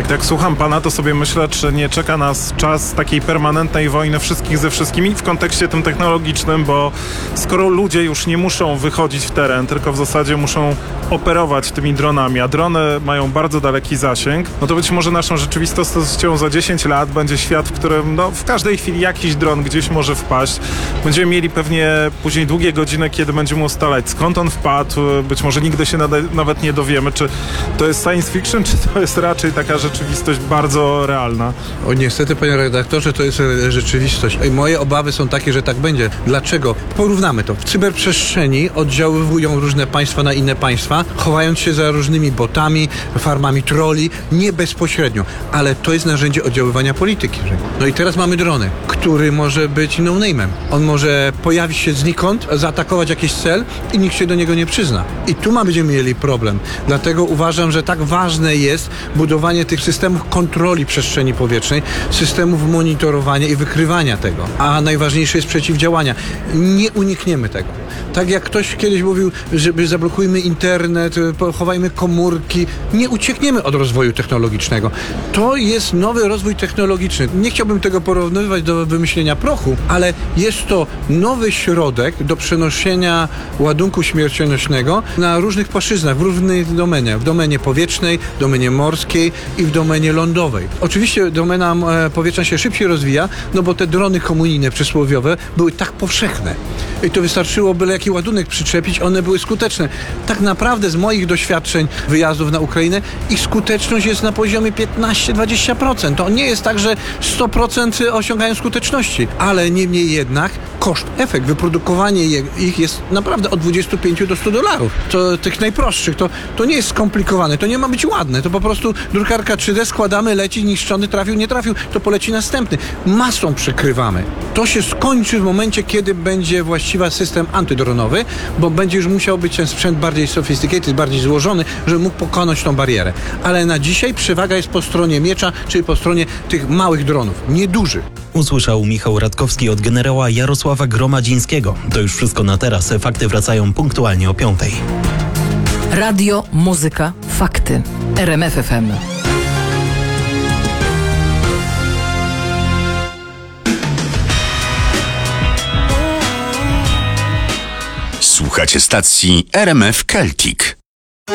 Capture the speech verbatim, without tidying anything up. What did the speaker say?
Jak tak słucham pana, to sobie myślę, czy nie czeka nas czas takiej permanentnej wojny wszystkich ze wszystkimi w kontekście tym technologicznym, bo skoro ludzie już nie muszą wychodzić w teren, tylko w zasadzie muszą operować tymi dronami, a drony mają bardzo daleki zasięg, no to być może naszą rzeczywistością za dziesięć lat będzie świat, w którym no, w każdej chwili jakiś dron gdzieś może wpaść. Będziemy mieli pewnie później długie godziny, kiedy będziemy ustalać, skąd on wpadł, być może nigdy się nade- nawet nie dowiemy, czy to jest science fiction, czy to jest raczej taka rzeczywistość bardzo realna. O niestety, panie redaktorze, to jest e, rzeczywistość. I moje obawy są takie, że tak będzie. Dlaczego? Porównamy to. W cyberprzestrzeni oddziaływują różne państwa na inne państwa, chowając się za różnymi botami, farmami trolli, nie bezpośrednio, ale to jest narzędzie oddziaływania polityki. No i teraz mamy drony, który może być no-name'em. On może pojawić się znikąd, zaatakować jakiś cel i nikt się do niego nie przyzna. I tu ma będziemy mieli problem. Dlatego uważam, że tak ważne jest budowanie tych systemów kontroli przestrzeni powietrznej, systemów monitorowania i wykrywania tego. A najważniejsze jest przeciwdziałania. Nie unikniemy tego. Tak jak ktoś kiedyś mówił, żeby zablokujmy internet, chowajmy komórki. Nie uciekniemy od rozwoju technologicznego. To jest nowy rozwój technologiczny. Nie chciałbym tego porównywać do wymyślenia prochu, ale jest to nowy środek do przenoszenia ładunku śmiercionośnego na różnych płaszczyznach, w różnych domeniach. W domenie powietrznej, w domenie morskiej i w domenie lądowej. Oczywiście domena e, powietrzna się szybciej rozwija, no bo te drony komunijne przysłowiowe były tak powszechne. I to wystarczyło byle jaki ładunek przyczepić, one były skuteczne. Tak naprawdę z moich doświadczeń wyjazdów na Ukrainę ich skuteczność jest na poziomie piętnaście do dwudziestu procent. To nie jest tak, że sto procent osiągają skuteczności, ale niemniej jednak koszt, efekt, wyprodukowanie ich jest naprawdę od dwudziestu pięciu do stu dolarów. To tych najprostszych, to, to nie jest skomplikowane, to nie ma być ładne, to po prostu drukarka trzy D składamy, leci, niszczony, trafił, nie trafił, to poleci następny. Masą przykrywamy. To się skończy w momencie, kiedy będzie właściwy system antydronowy, bo będzie już musiał być ten sprzęt bardziej sophisticated, bardziej złożony, żeby mógł pokonać tą barierę. Ale na dzisiaj przewaga jest po stronie miecza, czyli po stronie tych małych dronów, niedużych. Usłyszał Michał Radkowski od generała Jarosława Gromadzińskiego. To już wszystko na teraz. Fakty wracają punktualnie o piątej. Radio, muzyka, fakty. R M F F M. Słuchacie stacji R M F Celtic.